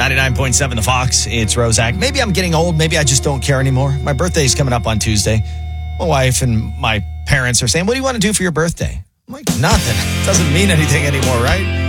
99.7 The Fox. It's Roszak. Maybe I'm getting old. Maybe I just don't care anymore. My birthday's coming up on Tuesday. My wife and my parents are saying, what do you want to do for your birthday? I'm like, nothing. It doesn't mean anything anymore, right?